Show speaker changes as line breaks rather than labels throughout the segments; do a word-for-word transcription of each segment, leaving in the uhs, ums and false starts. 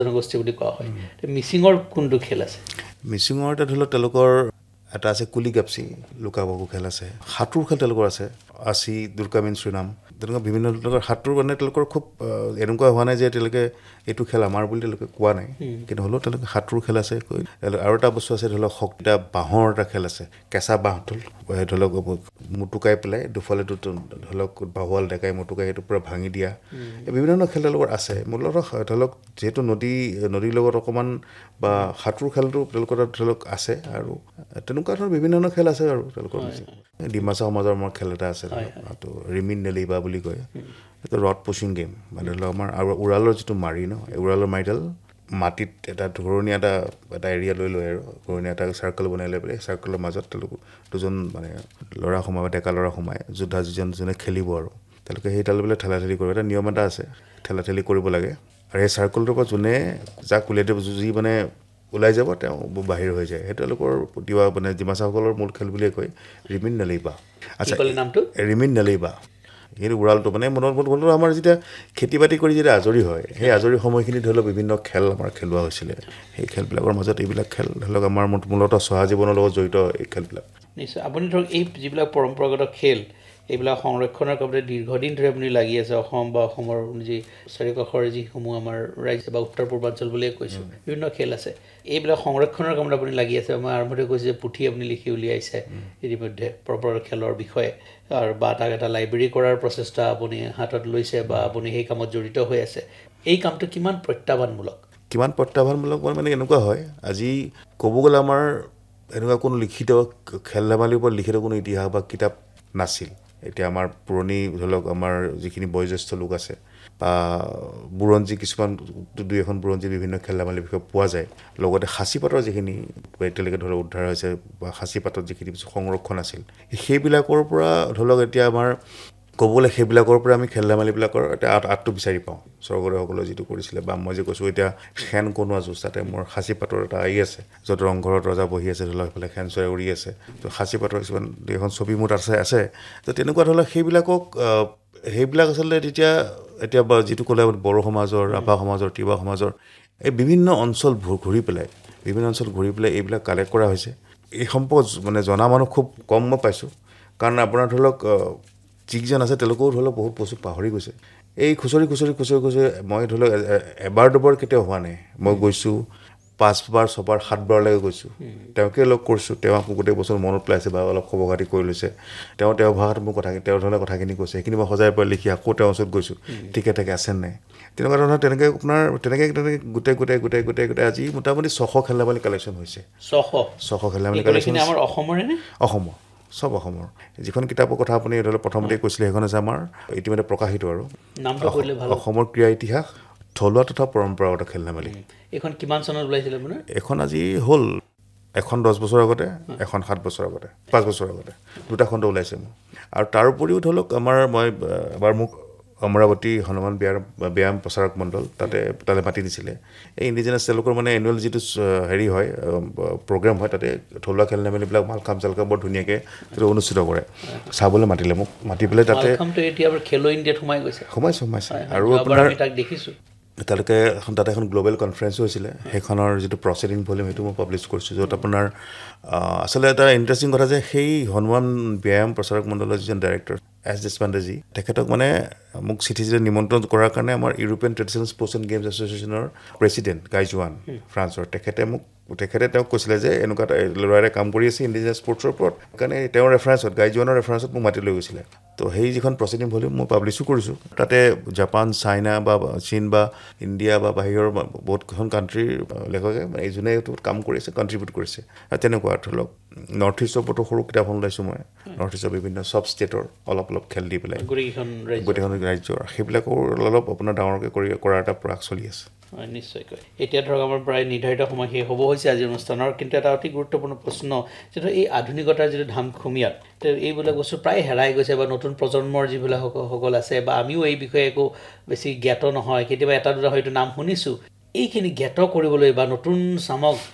জনগোষ্ঠী বুলি কোৱা হয় মিচিঙৰ কোনটো খেল আছে
মিচিঙৰ এটা ধৰি লওক তেওঁলোকৰ এটা আছে কুলি গাপচি লুকা ভাকু খেল আছে সাঁতোৰ খেল তেওঁলোকৰ আছে আছি দুৰ্গামিন শ্ৰীনাম তেওঁলোকৰ বিভিন্ন তেওঁলোকৰ সাঁতোৰ মানে তেওঁলোকৰ খুব এনেকুৱা হোৱা নাই যে তেওঁলোকে এইটো খেল আমাৰ বুলি তেওঁলোকে কোৱা নাই কিন্তু হ'লেও তেওঁলোকে সাঁতোৰ খেল আছে আৰু এটা বস্তু আছে ধৰি লওক শক্তিটা বাঁহৰ এটা খেল আছে কেঁচা বাঁহটোল ধৰি লওক মুটুকাই পেলাই দুফালে ধৰি লওক বাহুৱাল ডেকাই মুটুকাই সেইটো পূৰা ভাঙি দিয়া এই বিভিন্ন ধৰণৰ খেল তেওঁলোকৰ আছে মূলতঃ ধৰি লওক যিহেতু নদী নদীৰ লগত অকণমান বা সাঁতোৰ খেলটো তেওঁলোকৰ ধৰি লওক আছে আৰু তেনেকুৱা ধৰণৰ বিভিন্ন ধৰণৰ খেল আছে আৰু তেওঁলোকৰ ডিমাচা সমাজৰ আমাৰ খেল এটা আছে তো ৰিমিন নেলিবা বুলি কয় এইটো ৰড পুচিং গেম মানে ধৰি লওক আমাৰ আৰু উৰালৰ যিটো মাৰি ন উৰালৰ মাৰিডাল মাটিত এটা ঘূৰণীয়া এটা এটা এৰিয়া লৈ লয় আৰু ঘূৰণীয়া এটা চাৰ্কল বনাই লৈ পেলাই চাৰ্কলৰ মাজত তেওঁলোক দুজন মানে ল'ৰা সোমাই বা ডেকা ল'ৰা সোমাই যোদ্ধা যিজন যোনে খেলিব আৰু তেওঁলোকে সেইডাল বোলে ঠেলা ঠেলি কৰিব এটা নিয়ম এটা আছে ঠেলা ঠেলি কৰিব লাগে আৰু সেই চাৰ্কলটোৰ পৰা যোনে যাক উলিয়াই দিব যি মানে ওলাই যাব তেওঁ বাহিৰ হৈ যায় সেইটো তেওঁলোকৰ প্ৰতিভা মানে ডিমাচাসকলৰ মূল খেল বুলিয়ে কয় ৰিমিন নেলিবা আচ্ছা
নামটো
ৰিমিন নেলিবা সেইটো উৰালটো মানে মনত মনত আমাৰ যেতিয়া খেতি বাতি কৰি যেতিয়া আজৰি হয় সেই আজৰি সময়খিনি ধৰি লওক বিভিন্ন খেল আমাৰ খেলোৱা হৈছিলে সেই খেলবিলাকৰ মাজত এইবিলাক খেল ধৰি লওক আমাৰ মূলতঃ চহা জীৱনৰ লগত জড়িত এই খেলবিলাক
নিশ্চয় আপুনি ধৰক এই যিবিলাক পৰম্পৰাগত খেল এইবিলাক সংৰক্ষণৰ বাবে দীৰ্ঘদিন ধৰি আপুনি লাগি আছে অসম বা অসমৰ যি চাৰিওকাষৰ যিসমূহ আমাৰ ৰাজ্য বা উত্তৰ পূৰ্বাঞ্চল বুলিয়ে কৈছোঁ বিভিন্ন খেল আছে এইবিলাক সংৰক্ষণৰ কামত আপুনি লাগি আছে মই আৰম্ভতে কৈছোঁ যে পুথি আপুনি লিখি উলিয়াইছে ইতিমধ্যে পৰম্পৰাগত খেলৰ বিষয়ে আৰু বা তাক এটা লাইব্ৰেৰী কৰাৰ প্ৰচেষ্টা আপুনি হাতত লৈছে বা আপুনি সেই কামত জড়িত হৈ আছে এই কামটো কিমান প্ৰত্যাহ্বানমূলক
কিমান প্ৰত্যাহ্বানমূলক মানে এনেকুৱা হয় আজি ক'ব গ'লে আমাৰ এনেকুৱা কোনো লিখিত খেল ধেমালিৰ ওপৰত লিখিত কোনো ইতিহাস বা কিতাপ নাছিল এতিয়া আমাৰ পুৰণি ধৰি লওক আমাৰ যিখিনি বয়োজ্যেষ্ঠ লোক আছে বা বুৰঞ্জী কিছুমান দুই এখন বুৰঞ্জী বিভিন্ন খেল ধেমালিৰ বিষয়ে পোৱা যায় লগতে সাঁচিপাতৰ যিখিনি এতিয়ালৈকে ধৰি লওক উদ্ধাৰ হৈছে বা সাঁচিপাতত যিখিনি সংৰক্ষণ আছিল সেইবিলাকৰ পৰা ধৰি লওক এতিয়া আমাৰ ক'বলৈ সেইবিলাকৰ পৰা আমি খেল ধেমালিবিলাকৰ এটা আঁতটো বিচাৰি পাওঁ স্বৰ্গদেউসকলে যিটো কৰিছিলে বা মই যে কৈছোঁ এতিয়া খেন কনোৱা যুঁজ তাতে মোৰ সাঁচিপাতৰ এটা আহি আছে য'ত ৰংঘৰত ৰজা বহি আছে ধৰি লওক সেইফালে খেন চৰাই উৰি আছে তো সাঁচিপাতৰ কিছুমান এখন ছবি মোৰ আছে আছে তো তেনেকুৱা ধৰি লওক সেইবিলাকক সেইবিলাক আচলতে তেতিয়া এতিয়া বা যিটো ক'লে বড়ো সমাজৰ ৰাভা সমাজৰ তিৱা সমাজৰ এই বিভিন্ন অঞ্চল ঘূৰি পেলাই বিভিন্ন অঞ্চল ঘূৰি পেলাই এইবিলাক কালেক্ট কৰা হৈছে এই সম্পৰ্ক মানে জনা মানুহ খুব কম মই পাইছোঁ কাৰণ আপোনাৰ ধৰি লওক যিকেইজন আছে তেওঁলোকেও ধৰি লওক বহুত বস্তু পাহৰি গৈছে এই খুচৰি খুচৰি খুচৰি খুচৰি মই ধৰি লওক এবাৰ দুবাৰ কেতিয়াও হোৱা নাই মই গৈছোঁ পাঁচবাৰ ছবাৰ সাতবাৰলৈকে গৈছোঁ তেওঁকে লগ কৰিছোঁ তেওঁ আকৌ গোটেই বছৰ মনত পেলাইছে বা অলপ খবৰ খাতি কৰি লৈছে তেওঁ তেওঁৰ ভাষাত মোৰ কথাখিনি তেওঁৰ ধৰণে কথাখিনি কৈছে সেইখিনি মই সজাই পৰা লিখি আকৌ তেওঁৰ ওচৰত গৈছোঁ ঠিকে থাকে আছে নাই তেনেকুৱা ধৰণৰ তেনেকৈ আপোনাৰ তেনেকৈ তেনেকৈ গোটেই গোটেই গোটেই গোটেই গোটেই আজি মোটামুটি ছশ খেল ধেমালি কালেকশ্যন হৈছে
ছশ
ছশ খেল ধেমালি কালেকশ্যন
আমাৰ অসমৰে নে
অসমৰ চব অসমৰ যিখন কিতাপৰ কথা আপুনি ধৰি লওক প্ৰথমতে কৈছিলে সেইখন আছে আমাৰ ইতিমধ্যে প্ৰকাশিত আৰু
নামটো কৰিলে ভাল
অসমৰ ক্ৰীড়া ইতিহাস থলুৱা তথা পৰম্পৰাগত খেল ধেমালি
এইখন কিমান চনত ওলাইছিলে আপোনাৰ
এখন আজি হ'ল এখন দহ বছৰ আগতে এখন সাত বছৰ আগতে পাঁচ বছৰ আগতে দুটা খণ্ড ওলাইছে মোৰ আৰু তাৰ উপৰিও ধৰি লওক আমাৰ মই এবাৰ মোক অমৰাৱতী হনুমান ব্যায়াম ব্যায়াম প্ৰচাৰক মণ্ডল তাতে তাতে মাতি দিছিলে এই ইণ্ডিজিনাছ তেওঁলোকৰ মানে এনুৱেল যিটো হেৰি হয় প্ৰগ্ৰেম হয় তাতে থলুৱা খেল ধেমালিবিলাক মালখাম চালখাম বৰ ধুনীয়াকৈ অনুষ্ঠিত কৰে চাবলৈ মাতিলে মোক মাতি পেলাই তাতে
খেলো ইণ্ডিয়াত সোমাই গৈছে
সোমাইছে সোমাইছে আৰু আপোনাৰ
তাক দেখিছোঁ
তেওঁলোকে এখন তাতে এখন গ্ল'বেল কনফাৰেঞ্চো হৈছিলে সেইখনৰ যিটো প্ৰচিডিং ভলিউম সেইটো মই পাব্লিছ কৰিছোঁ য'ত আপোনাৰ আচলতে এটা ইণ্টাৰেষ্টিং কথা যে সেই হনুমান ব্যায়াম প্ৰচাৰক মণ্ডলৰ যিজন ডাইৰেক্টৰ এছ দেশপাণ্ডেজী তেখেতক মানে মোক চিঠি চিঠি নিমন্ত্ৰণ কৰাৰ কাৰণে আমাৰ European traditional sports and games এছ'চিয়েশ্যনৰ president গাইজোৱান ফ্ৰান্সৰ তেখেতে মোক তেখেতে তেওঁক কৈছিলে যে এনেকুৱা এটা ল'ৰা এটা কাম কৰি আছে ইণ্ডিজিনাছ স্পৰ্টছৰ ওপৰত সেইকাৰণে তেওঁৰ ৰেফাৰেঞ্চত গাইজোৱানৰ ৰেফাৰেঞ্চত মোক মাতি লৈ গৈছিলে তো সেই যিখন প্ৰচিডিং ভলিউম মই পাব্লিছো কৰিছোঁ তাতে জাপান চাইনা বা চীন বা ইণ্ডিয়া বা বাহিৰৰ বহুতকেইখন কাণ্ট্ৰিৰ লেখকে মানে এইজনে এইটো কাম কৰিছে কণ্ট্ৰিবিউট কৰিছে তেনেকুৱা ধৰি লওক নৰ্থ ইষ্টৰ ওপৰতো সৰু কিতাপখন ওলাইছোঁ মই নৰ্থ ইষ্টৰ বিভিন্ন চব ষ্টেটৰ অলপ অলপ খেল দি পেলাই গোটেইখন ৰাজ্যৰ সেইবিলাকৰ অলপ আপোনাৰ ডাঙৰকৈ কৰি কৰাৰ এটা প্ৰয়াস চলি আছে
নিশ্চয়কৈ এতিয়া ধৰক আমাৰ প্ৰায় নিৰ্ধাৰিত সময় শেষ হ'ব হৈছে আজিৰ অনুষ্ঠানৰ কিন্তু এটা অতি গুৰুত্বপূৰ্ণ প্ৰশ্ন যিটো এই আধুনিকতাৰ যিটো ধামখুমীয়াত এইবিলাক বস্তু প্ৰায় হেৰাই গৈছে বা নতুন প্ৰজন্মৰ যিবিলাক সকল আছে বা আমিও এই বিষয়ে একো বেছি জ্ঞাত নহয় কেতিয়াবা এটা দুটা হয়তো নাম শুনিছোঁ এইখিনি জ্ঞাত কৰিবলৈ বা নতুন চামক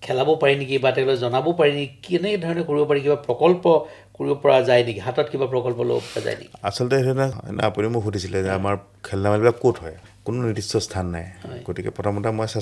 খেলাব পাৰি নেকি বা তেওঁলোকে জনাব পাৰি নেকি কেনেধৰণে কৰিব পাৰি কিবা প্ৰকল্প কৰিব পৰা যায় নেকি হাতত কিবা প্ৰকল্প ল'ব পৰা যায় নেকি
আচলতে সেইদিনা আপুনি মোক সুধিছিলে যে আমাৰ খেল ধেমালিবিলাক ক'ত হয় কোনো নিৰ্দিষ্ট স্থান নাই গতিকে প্ৰথমতে মই